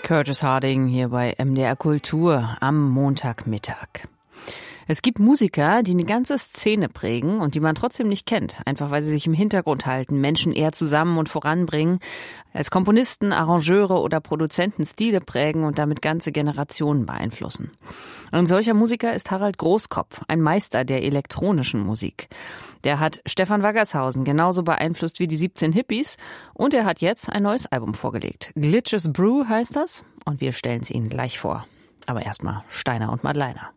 Curtis Harding hier bei MDR Kultur am Montagmittag. Es gibt Musiker, die eine ganze Szene prägen und die man trotzdem nicht kennt, einfach weil sie sich im Hintergrund halten, Menschen eher zusammen und voranbringen, als Komponisten, Arrangeure oder Produzenten Stile prägen und damit ganze Generationen beeinflussen. Ein solcher Musiker ist Harald Großkopf, ein Meister der elektronischen Musik. Der hat Stefan Waggershausen genauso beeinflusst wie die 17 Hippies und er hat jetzt ein neues Album vorgelegt. Glitches Brew heißt das und wir stellen es Ihnen gleich vor. Aber erstmal Steiner und Madleiner.